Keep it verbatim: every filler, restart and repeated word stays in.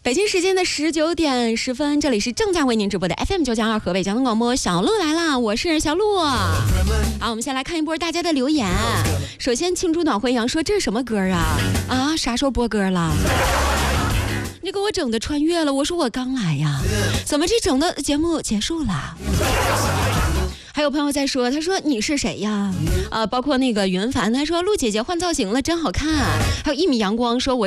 北京时间的十九点十分，这里是正在为您直播的 F M 九九二河北交通广播，小鹿来啦，我是小鹿。好，我们先来看一波大家的留言。首先，庆祝暖回阳说这是什么歌啊？啊，啥时候播歌了？你给我整的穿越了，我说我刚来呀，怎么这整的节目结束了？还有朋友在说，他说你是谁呀？啊，包括那个云凡，他说陆姐姐换造型了，真好看。还有一米阳光说我。